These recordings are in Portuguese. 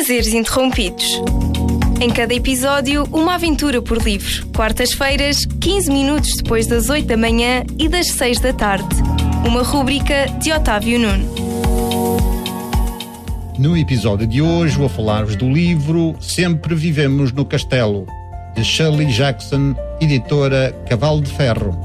Prazeres Interrompidos. Em cada episódio, uma aventura por livro. Quartas-feiras, 15 minutos depois das 8 da manhã e das 6 da tarde. Uma rúbrica de Otávio Nuno. No episódio de hoje vou falar-vos do livro Sempre Vivemos no Castelo, de Shirley Jackson, editora Cavalo de Ferro.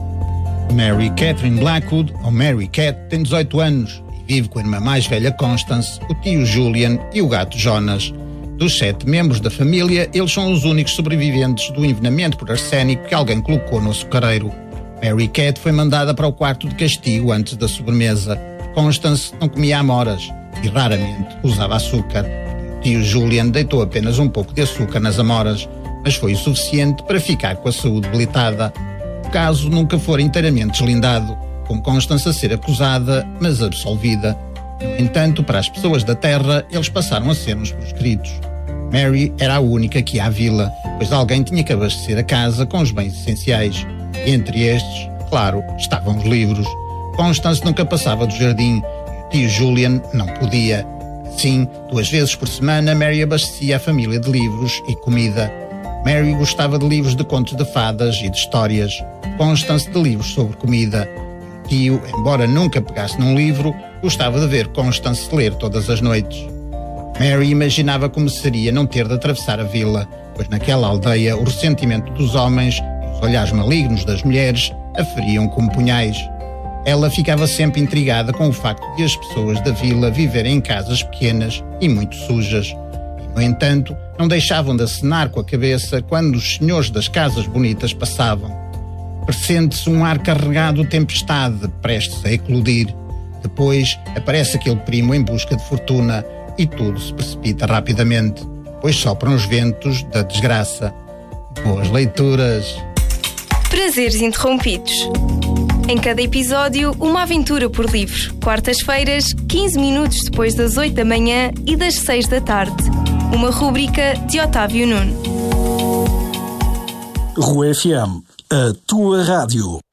Mary Catherine Blackwood, ou Mary Cat, tem 18 anos e vive com a irmã mais velha Constance, o tio Julian e o gato Jonas. Dos 7 membros da família, eles são os únicos sobreviventes do envenenamento por arsénico que alguém colocou no açucareiro. Mary Cat foi mandada para o quarto de castigo antes da sobremesa. Constance não comia amoras e raramente usava açúcar. O tio Julian deitou apenas um pouco de açúcar nas amoras, mas foi o suficiente para ficar com a saúde debilitada. O caso nunca foi inteiramente deslindado, com Constance a ser acusada, mas absolvida. No entanto, para as pessoas da Terra, eles passaram a ser uns proscritos. Mary era a única que ia à vila, pois alguém tinha que abastecer a casa com os bens essenciais. E entre estes, claro, estavam os livros. Constance nunca passava do jardim e o tio Julian não podia. Assim, 2 vezes por semana, Mary abastecia a família de livros e comida. Mary gostava de livros de contos de fadas e de histórias. Constance de livros sobre comida. O tio, embora nunca pegasse num livro, gostava de ver Constance ler todas as noites. Mary imaginava como seria não ter de atravessar a vila, pois naquela aldeia o ressentimento dos homens e os olhares malignos das mulheres a feriam como punhais. Ela ficava sempre intrigada com o facto de as pessoas da vila viverem em casas pequenas e muito sujas. E, no entanto, não deixavam de acenar com a cabeça quando os senhores das casas bonitas passavam. Pressente-se um ar carregado de tempestade, prestes a eclodir. Depois aparece aquele primo em busca de fortuna e tudo se precipita rapidamente, pois sopram os ventos da desgraça. Boas leituras! Prazeres Interrompidos. Em cada episódio, uma aventura por livro. Quartas-feiras, 15 minutos depois das 8 da manhã e das 6 da tarde. Uma rúbrica de Otávio Nuno. Rua FM, a tua rádio.